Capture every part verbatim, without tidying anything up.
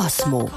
Kosmo.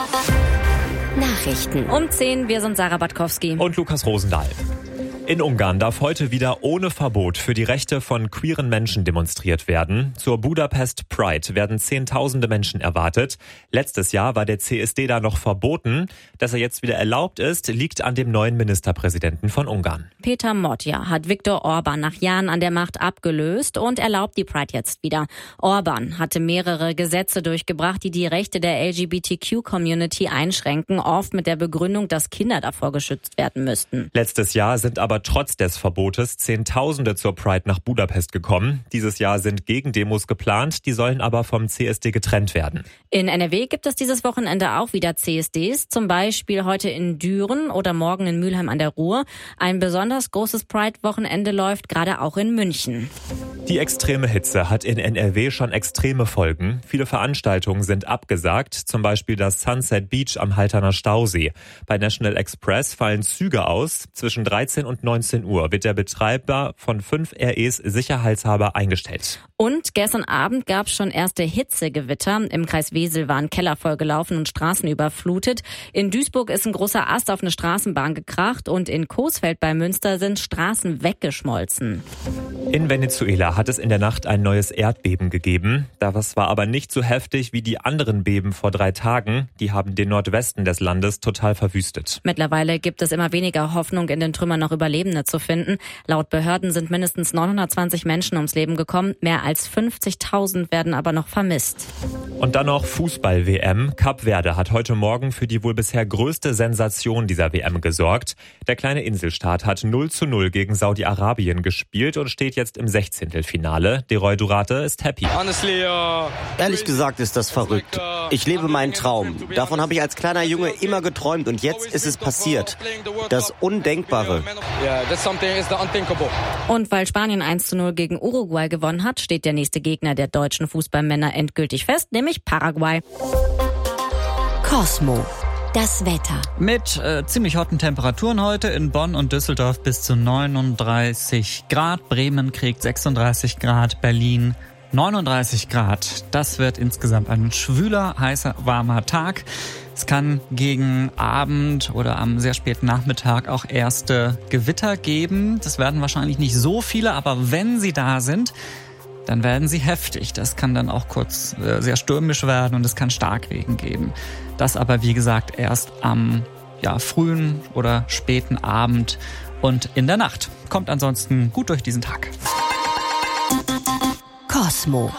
Nachrichten. Um zehn, wir sind Sarah Batkowski. Und Lukas Rosendahl. In Ungarn darf heute wieder ohne Verbot für die Rechte von queeren Menschen demonstriert werden. Zur Budapest Pride werden Zehntausende Menschen erwartet. Letztes Jahr war der C S D da noch verboten. Dass er jetzt wieder erlaubt ist, liegt an dem neuen Ministerpräsidenten von Ungarn. Peter Modja hat Viktor Orban nach Jahren an der Macht abgelöst und erlaubt die Pride jetzt wieder. Orban hatte mehrere Gesetze durchgebracht, die die Rechte der L G B T Q-Community einschränken, oft mit der Begründung, dass Kinder davor geschützt werden müssten. Letztes Jahr sind aber trotz des Verbotes Zehntausende zur Pride nach Budapest gekommen. Dieses Jahr sind Gegendemos geplant, die sollen aber vom C S D getrennt werden. In N R W gibt es dieses Wochenende auch wieder C S Ds, zum Beispiel heute in Düren oder morgen in Mülheim an der Ruhr. Ein besonders großes Pride-Wochenende läuft gerade auch in München. Die extreme Hitze hat in N R W schon extreme Folgen. Viele Veranstaltungen sind abgesagt, zum Beispiel das Sunset Beach am Halterner Stausee. Bei National Express fallen Züge aus. Zwischen dreizehn und neunzehn Uhr wird der Betreiber von fünf R Es sicherheitshalber eingestellt. Und gestern Abend gab es schon erste Hitzegewitter. Im Kreis Wesel waren Keller vollgelaufen und Straßen überflutet. In Duisburg ist ein großer Ast auf eine Straßenbahn gekracht und in Coesfeld bei Münster sind Straßen weggeschmolzen. In Venezuela hat es in der Nacht ein neues Erdbeben gegeben. Das war aber nicht so heftig wie die anderen Beben vor drei Tagen. Die haben den Nordwesten des Landes total verwüstet. Mittlerweile gibt es immer weniger Hoffnung, in den Trümmern noch Überlebende zu finden. Laut Behörden sind mindestens neunhundertzwanzig Menschen ums Leben gekommen. Mehr als fünfzigtausend werden aber noch vermisst. Und dann noch Fußball-W M. Kap Verde hat heute Morgen für die wohl bisher größte Sensation dieser W M gesorgt. Der kleine Inselstaat hat null zu null gegen Saudi-Arabien gespielt und steht jetzt im Sechzehntelfinale. Deroy Durate ist happy. Ehrlich gesagt ist das verrückt. Ich lebe meinen Traum. Davon habe ich als kleiner Junge immer geträumt und jetzt ist es passiert. Das Undenkbare. Und weil Spanien eins zu null gegen Uruguay gewonnen hat, steht der nächste Gegner der deutschen Fußballmänner endgültig fest, nämlich Paraguay. Kosmo. Das Wetter. Mit äh, ziemlich hotten Temperaturen heute in Bonn und Düsseldorf bis zu neununddreißig Grad. Bremen kriegt sechsunddreißig Grad, Berlin neununddreißig Grad. Das wird insgesamt ein schwüler, heißer, warmer Tag. Es kann gegen Abend oder am sehr späten Nachmittag auch erste Gewitter geben. Das werden wahrscheinlich nicht so viele, aber wenn sie da sind, dann werden sie heftig. Das kann dann auch kurz äh, sehr stürmisch werden und es kann Starkregen geben. Das aber, wie gesagt, erst am ja, frühen oder späten Abend und in der Nacht. Kommt ansonsten gut durch diesen Tag. Kosmo.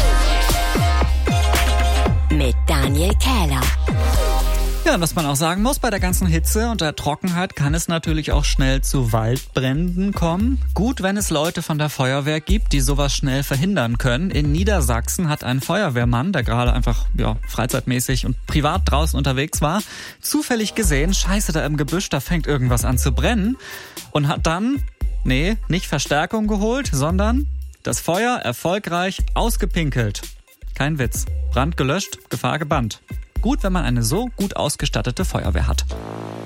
Mit Daniel Kähler. Ja, was man auch sagen muss, bei der ganzen Hitze und der Trockenheit kann es natürlich auch schnell zu Waldbränden kommen. Gut, wenn es Leute von der Feuerwehr gibt, die sowas schnell verhindern können. In Niedersachsen hat ein Feuerwehrmann, der gerade einfach ja, freizeitmäßig und privat draußen unterwegs war, zufällig gesehen, scheiße, da im Gebüsch, da fängt irgendwas an zu brennen und hat dann, nee, nicht Verstärkung geholt, sondern das Feuer erfolgreich ausgepinkelt. Kein Witz. Brand gelöscht, Gefahr gebannt. Gut, wenn man eine so gut ausgestattete Feuerwehr hat.